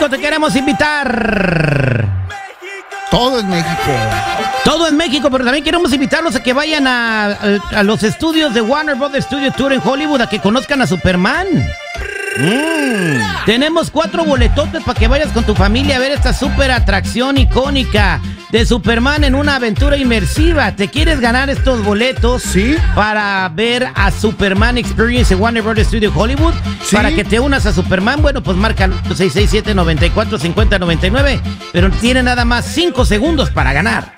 México te queremos invitar. Todo es México. Todo en México, pero también queremos invitarlos a que vayan a los estudios de Warner Brothers Studio Tour en Hollywood a que conozcan a Superman. Tenemos 4 boletotes para que vayas con tu familia a ver esta super atracción icónica de Superman en una aventura inmersiva. ¿Te quieres ganar estos boletos? Sí. Para ver a Superman Experience en Warner Brothers Studio Hollywood. Sí. Para que te unas a Superman, bueno, pues marca 667-945099. Pero tiene nada más 5 segundos para ganar.